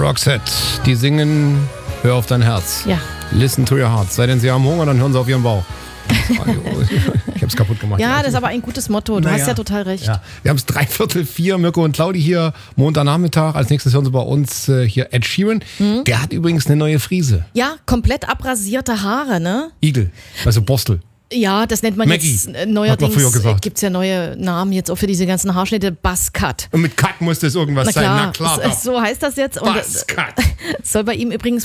Roxette, die singen Hör auf dein Herz. Ja. Listen to your heart. Sei denn, sie haben Hunger, dann hören sie auf ihren Bauch. Ich hab's kaputt gemacht. Ja, das ist aber ein gutes Motto. Du hast ja total recht. Ja. Wir haben es 3/4, Mirko und Claudi hier, Montagnachmittag. Als nächstes hören sie bei uns hier Ed Sheeran. Der hat übrigens eine neue Frise. Ja, komplett abrasierte Haare, ne? Igel, also Borstel. Ja, das nennt man Maggie, jetzt hat man neuerdings. früher gesagt. Gibt es ja neue Namen jetzt auch für diese ganzen Haarschnitte. Buzzcut. Und mit Cut muss das irgendwas sein. Na klar. So heißt das jetzt. Und Buzzcut. soll bei ihm übrigens